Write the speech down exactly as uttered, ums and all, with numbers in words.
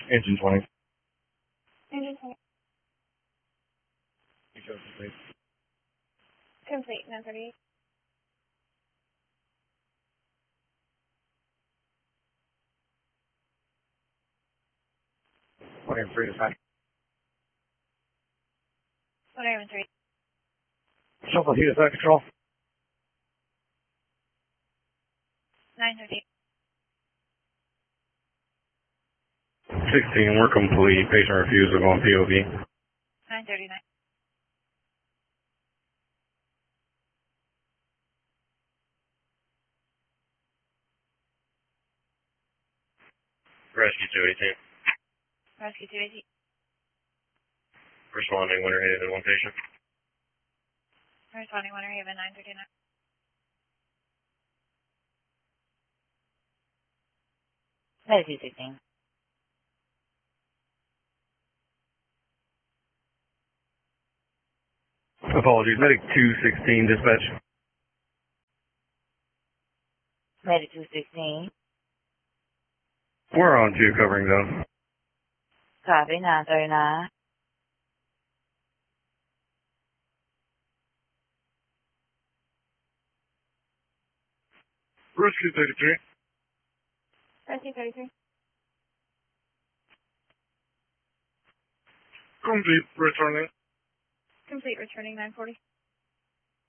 Engine twenty. Engine twenty. Complete, nine thirty-eight. one air three dispatch. one air three. Shuffle heat effect control. nine thirty-eight. sixteen, we're complete. Patient refusal going P O V. nine thirty-nine. Rescue two eighteen. Rescue two eighteen. Responding, Winter Haven, one patient. Responding, Winter Haven, nine thirty-nine. Rescue sixteen. Apologies, Medic two sixteen, dispatch. Medic two sixteen. We're on two, covering zone. Copy, nine thirty-nine. Rescue thirty-three. Rescue thirty-three. Complete, returning. Complete, returning nine forty.